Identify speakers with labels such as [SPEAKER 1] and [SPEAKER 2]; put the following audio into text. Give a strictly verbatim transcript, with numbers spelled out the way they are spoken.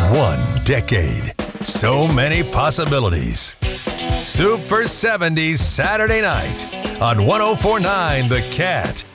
[SPEAKER 1] One decade. So many possibilities. Super seventies Saturday night on one oh four point nine The Cat.